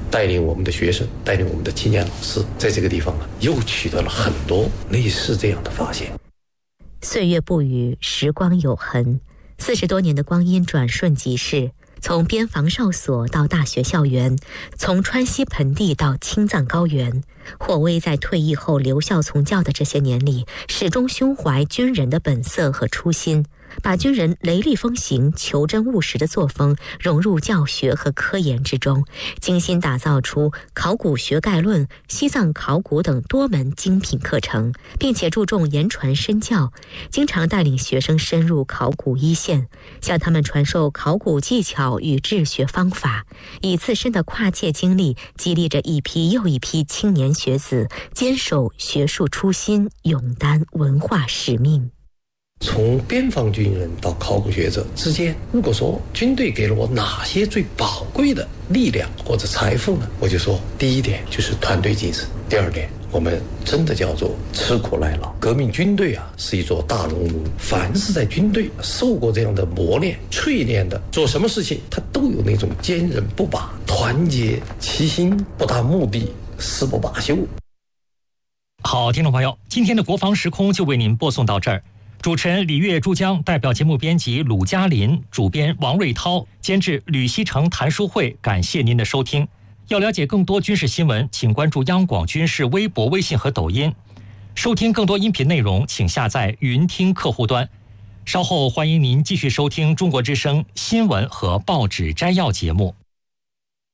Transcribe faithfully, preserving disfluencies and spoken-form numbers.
带领我们的学生，带领我们的青年老师，在这个地方啊，又取得了很多类似这样的发现。 岁月不语，时光有痕，四十多年的光阴转瞬即逝。从边防哨所到大学校园，从川西盆地到青藏高原，霍威在退役后留校从教的这些年里，始终胸怀军人的本色和初心，把军人雷厉风行、求真务实的作风融入教学和科研之中，精心打造出考古学概论、西藏考古等多门精品课程，并且注重言传身教，经常带领学生深入考古一线，向他们传授考古技巧与治学方法，以自身的跨界经历激励着一批又一批青年学子坚守学术初心，勇担文化使命。 从边防军人到考古学者之间，如果说军队给了我哪些最宝贵的力量或者财富呢？我就说，第一点就是团队精神，第二点我们真的叫做吃苦耐劳。革命军队啊，是一座大熔炉，凡是在军队受过这样的磨练、淬炼的，做什么事情他都有那种坚韧不拔、团结齐心、不达目的誓不罢休。 好，听众朋友，今天的国防时空就为您播送到这儿。主持人李月珠江，代表节目编辑鲁嘉林，主编王瑞涛，监制吕西成、谭书慧，感谢您的收听。要了解更多军事新闻，请关注央广军事微博、微信和抖音。收听更多音频内容，请下载云听客户端。稍后欢迎您继续收听中国之声新闻和报纸摘要节目。